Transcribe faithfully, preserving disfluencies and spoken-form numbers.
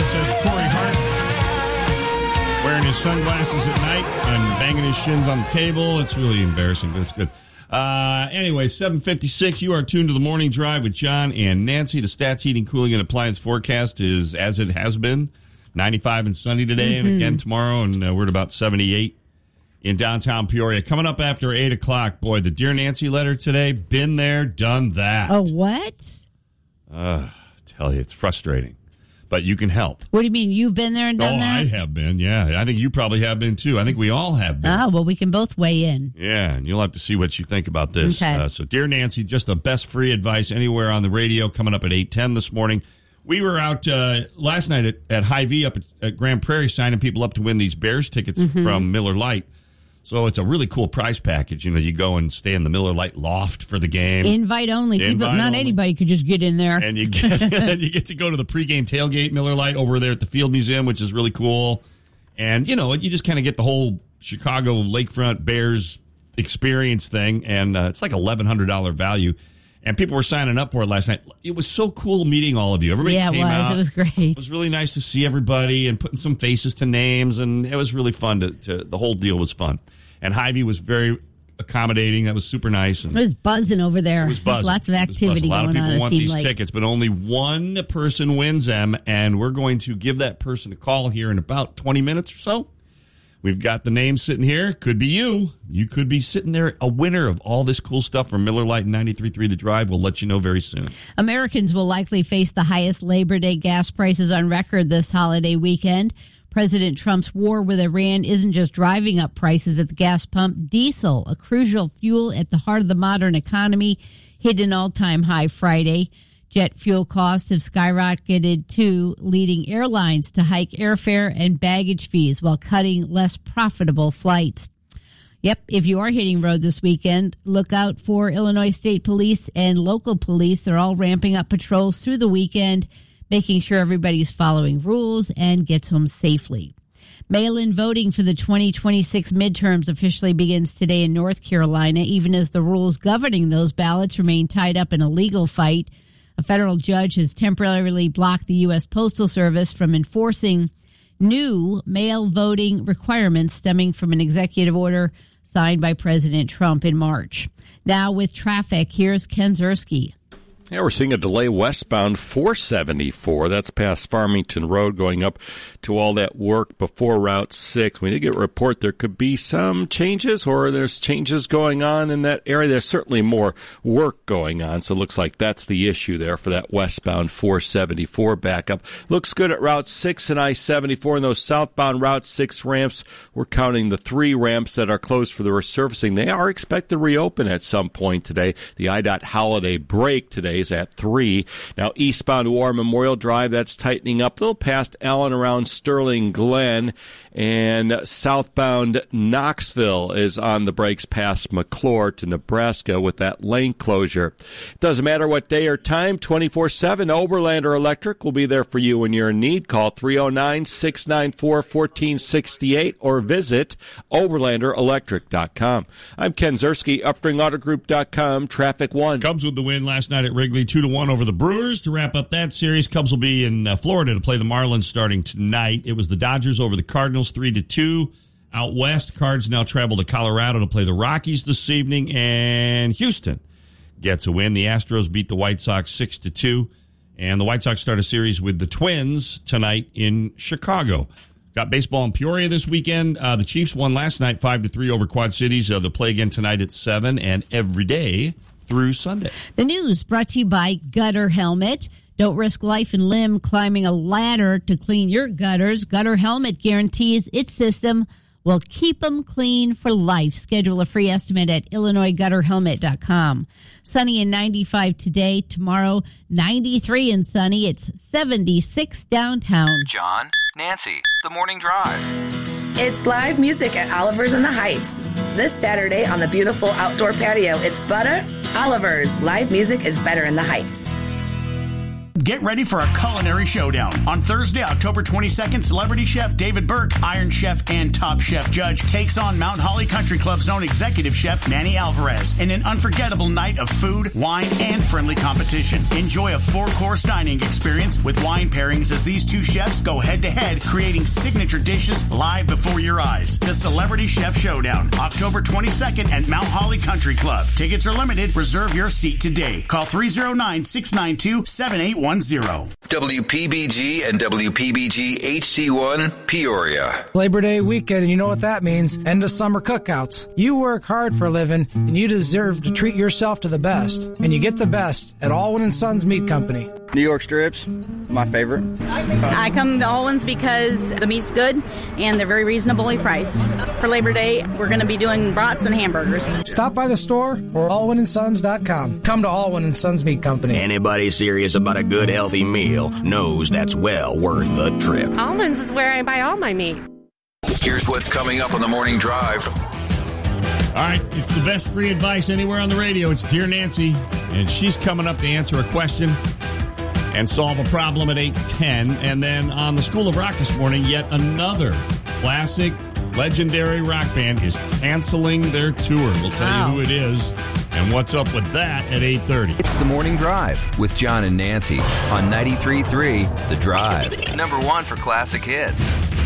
it says Corey Hart wearing his sunglasses at night and banging his shins on the table. It's really embarrassing, but it's good. Uh, anyway, seven fifty-six, you are tuned to the Morning Drive with John and Nancy. The Stats Heating, Cooling, and Appliance forecast is as it has been, ninety-five and sunny today, mm-hmm. and again tomorrow, and uh, we're at about seventy-eight in downtown Peoria. Coming up after eight o'clock, boy, the Dear Nancy letter today, been there, done that. Oh, what? Uh, I tell you, it's frustrating. But you can help. What do you mean? You've been there and done oh, that? I have been, yeah. I think you probably have been, too. I think we all have been. Oh, well, we can both weigh in. Yeah, and you'll have to see what you think about this. Okay. Uh, so, Dear Nancy, just the best free advice anywhere on the radio coming up at eight ten this morning. We were out uh, last night at, at Hy-Vee up at, at Grand Prairie signing people up to win these Bears tickets mm-hmm. from Miller Lite. So it's a really cool prize package. You know, you go and stay in the Miller Lite loft for the game. Invite only. Invite People, not only. Anybody could just get in there. And you get and you get to go to the pregame tailgate Miller Lite over there at the Field Museum, which is really cool. And, you know, you just kind of get the whole Chicago Lakefront Bears experience thing. And uh, it's like eleven hundred dollars value. And people were signing up for it last night. It was so cool meeting all of you. Everybody yeah, came it was. out. It was great. It was really nice to see everybody and putting some faces to names. And it was really fun. To, to the whole deal was fun. And Hy-Vee was very accommodating. That was super nice. And it was buzzing over there. It was buzzing. Lots of activity going on. A lot of people on, want these like. tickets, but only one person wins them. And we're going to give that person a call here in about twenty minutes or so. We've got the name sitting here. Could be you. You could be sitting there, a winner of all this cool stuff from Miller Lite and ninety-three point three The Drive. We'll let you know very soon. Americans will likely face the highest Labor Day gas prices on record this holiday weekend. President Trump's war with Iran isn't just driving up prices at the gas pump. Diesel, a crucial fuel at the heart of the modern economy, hit an all-time high Friday. Jet fuel costs have skyrocketed, too, leading airlines to hike airfare and baggage fees while cutting less profitable flights. Yep, if you are hitting road this weekend, look out for Illinois State Police and local police. They're all ramping up patrols through the weekend, making sure everybody's following rules and gets home safely. Mail-in voting for the twenty twenty-six midterms officially begins today in North Carolina, even as the rules governing those ballots remain tied up in a legal fight. A federal judge has temporarily blocked the U S Postal Service from enforcing new mail voting requirements stemming from an executive order signed by President Trump in March. Now with traffic, here's Ken Zerski. Yeah, we're seeing a delay westbound four seventy-four. That's past Farmington Road going up to all that work before Route six. We did get a report there could be some changes or there's changes going on in that area. There's certainly more work going on, so it looks like that's the issue there for that westbound four seventy-four backup. Looks good at Route six and I seventy-four. And those southbound Route six ramps, we're counting the three ramps that are closed for the resurfacing. They are expected to reopen at some point today. The I DOT holiday break today is at three. Now, eastbound War Memorial Drive, that's tightening up a little past Allen around Sterling Glen. And southbound Knoxville is on the brakes past McClure to Nebraska with that lane closure. Doesn't matter what day or time, twenty-four seven, Oberlander Electric will be there for you when you're in need. Call three oh nine, six nine four, one four six eight or visit oberlander electric dot com. I'm Ken Zerski, upstring auto group dot com, Traffic One. Cubs with the win last night at Wrigley, two to one over the Brewers. To wrap up that series, Cubs will be in uh, Florida to play the Marlins starting tonight. It was the Dodgers over the Cardinals, three to two. Out west, Cards now travel to Colorado to play the Rockies this evening, and Houston gets a win. The Astros beat the White Sox six to two, and the White Sox start a series with the Twins tonight in Chicago. Got baseball in Peoria this weekend. Uh, the Chiefs won last night five to three over Quad Cities. Uh, they'll play again tonight at seven and every day through Sunday. The news brought to you by Gutter Helmet. Don't risk life and limb climbing a ladder to clean your gutters. Gutter Helmet guarantees its system will keep them clean for life. Schedule a free estimate at illinois gutter helmet dot com. Sunny and ninety-five today. Tomorrow, ninety-three and sunny. It's seventy-six downtown. John, Nancy, the Morning Drive. It's live music at Oliver's in the Heights. This Saturday on the beautiful outdoor patio, it's Butter Oliver's. Live music is better in the Heights. Get ready for a culinary showdown. On Thursday, October twenty-second, celebrity chef David Burke, Iron Chef and Top Chef Judge takes on Mount Holly Country Club's own executive chef Manny Alvarez in an unforgettable night of food, wine, and friendly competition. Enjoy a four-course dining experience with wine pairings as these two chefs go head-to-head, creating signature dishes live before your eyes. The Celebrity Chef Showdown, October twenty-second at Mount Holly Country Club. Tickets are limited. Reserve your seat today. Call three oh nine, six nine two, seven eight one zero. W P B G and W P B G H D one, Peoria. Labor Day weekend, and you know what that means. End of summer cookouts. You work hard for a living, and you deserve to treat yourself to the best. And you get the best at Allwyn and Sons Meat Company. New York strips, my favorite. I come to Allwyn's because the meat's good and they're very reasonably priced. For Labor Day, we're going to be doing brats and hamburgers. Stop by the store or allwyn and sons dot com. Come to Allwyn and Sons Meat Company. Anybody serious about a good, healthy meal knows that's well worth the trip. Allwyn's is where I buy all my meat. Here's what's coming up on the Morning Drive. All right, it's the best free advice anywhere on the radio. It's Dear Nancy, and she's coming up to answer a question and solve a problem at eight ten. And then on the School of Rock this morning, yet another classic, legendary rock band is canceling their tour. We'll tell wow. you who it is and what's up with that at eight thirty. It's the Morning Drive with John and Nancy on ninety-three point three The Drive. Number one for classic hits.